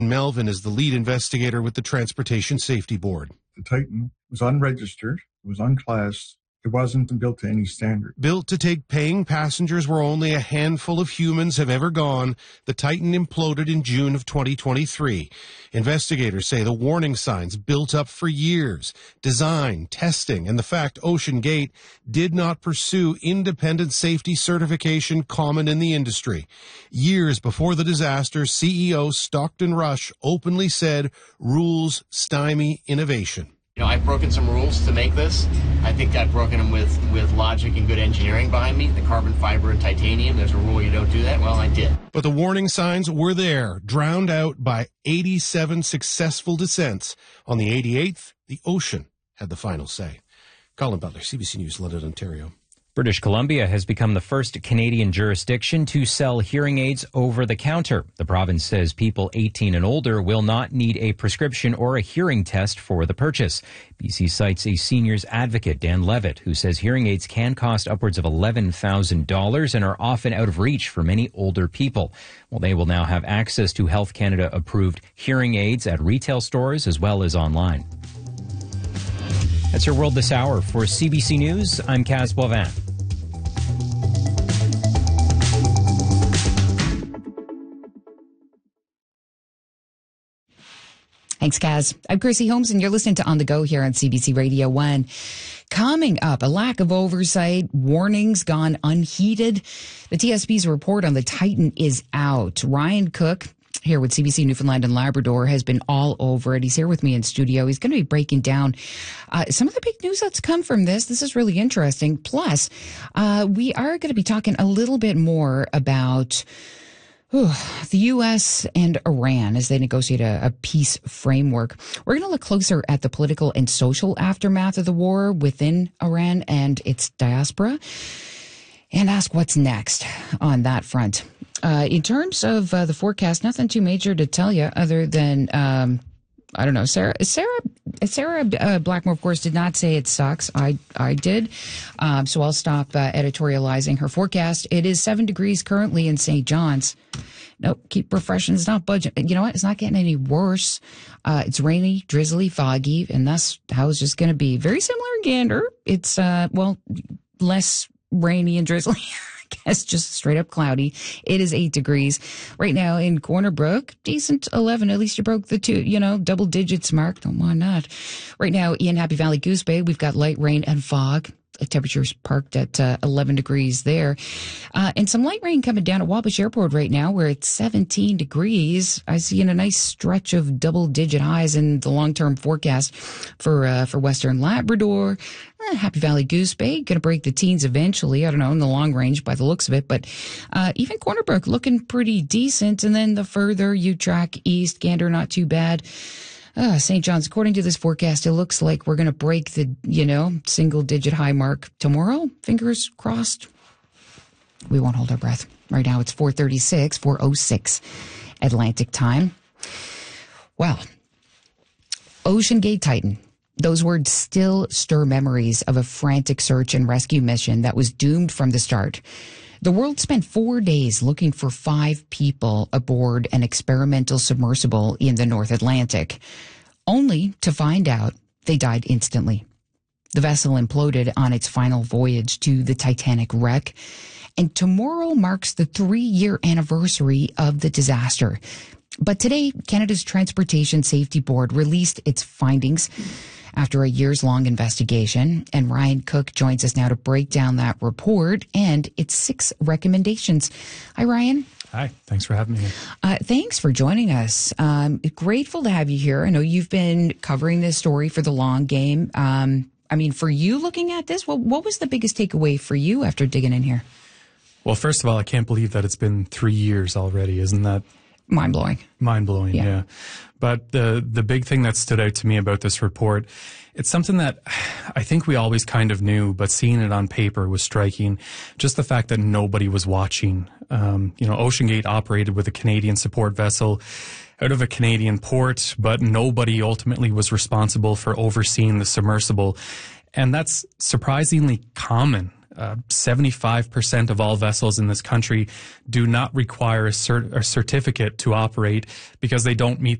Melvin is the lead investigator with the Transportation Safety Board. The Titan was unregistered, it was unclassed, it wasn't built to any standard. Built to take paying passengers where only a handful of humans have ever gone, the Titan imploded in June of 2023. Investigators say the warning signs built up for years, design, testing, and the fact OceanGate did not pursue independent safety certification common in the industry. Years before the disaster, CEO Stockton Rush openly said rules stymie innovation. I've broken some rules to make this. I think I've broken them with logic and good engineering behind me. The carbon fiber and titanium, there's a rule you don't do that. Well, I did. But the warning signs were there, drowned out by 87 successful descents. On the 88th, the ocean had the final say. Colin Butler, CBC News, London, Ontario. British Columbia has become the first Canadian jurisdiction to sell hearing aids over the counter. The province says people 18 and older will not need a prescription or a hearing test for the purchase. BC cites a seniors advocate, Dan Levitt, who says hearing aids can cost upwards of $11,000 and are often out of reach for many older people. Well, they will now have access to Health Canada approved hearing aids at retail stores as well as online. That's your world this hour. For CBC News, I'm Kaz Boivin. Thanks, Kaz. I'm Chrissy Holmes, and you're listening to On the Go here on CBC Radio 1. Coming up, a lack of oversight, warnings gone unheeded. The TSB's report on the Titan is out. Ryan Cook, here with CBC Newfoundland and Labrador, has been all over it. He's here with me in studio. He's going to be breaking down some of the big news that's come from this. This is really interesting. Plus, we are going to be talking a little bit more about the U.S. and Iran as they negotiate a peace framework. We're going to look closer at the political and social aftermath of the war within Iran and its diaspora and ask what's next on that front. In terms of the forecast, nothing too major to tell you other than, I don't know, Sarah Blackmore, of course, did not say it sucks. I did. So I'll stop editorializing her forecast. It is 7 degrees currently in St. John's. Nope, keep refreshing. It's not budging. You know what? It's not getting any worse. It's rainy, drizzly, foggy, and that's how it's just going to be. Very similar in Gander. It's, less rainy and drizzly. Guess just straight up cloudy. It is 8 degrees right now in Corner Brook. Decent 11. At least you broke the double digits mark. Don't mind not. Right now in Happy Valley Goose Bay, we've got light rain and fog. The temperature's parked at 11 degrees there. And some light rain coming down at Wabash Airport right now. We're at 17 degrees. I see a nice stretch of double-digit highs in the long-term forecast for Western Labrador. Happy Valley Goose Bay, going to break the teens eventually. I don't know, in the long range by the looks of it. But even Corner Brook looking pretty decent. And then the further you track east, Gander not too bad. St. John's, according to this forecast, it looks like we're going to break the, single-digit high mark tomorrow. Fingers crossed. We won't hold our breath. Right now it's 4:06 Atlantic time. Well, OceanGate Titan. Those words still stir memories of a frantic search and rescue mission that was doomed from the start. The world spent 4 days looking for 5 people aboard an experimental submersible in the North Atlantic, only to find out they died instantly. The vessel imploded on its final voyage to the Titanic wreck, and tomorrow marks the 3-year anniversary of the disaster. But today, Canada's Transportation Safety Board released its findings after a years-long investigation, and Ryan Cook joins us now to break down that report and its 6 recommendations. Hi, Ryan. Hi, thanks for having me here. Thanks for joining us. Grateful to have you here. I know you've been covering this story for the long game. For you looking at this, what was the biggest takeaway for you after digging in here? Well, first of all, I can't believe that it's been 3 years already. Isn't that mind-blowing? Mind-blowing, yeah. But the big thing that stood out to me about this report, it's something that I think we always kind of knew, but seeing it on paper was striking. Just the fact that nobody was watching. OceanGate operated with a Canadian support vessel out of a Canadian port, but nobody ultimately was responsible for overseeing the submersible. And that's surprisingly common 75% of all vessels in this country do not require a certificate to operate because they don't meet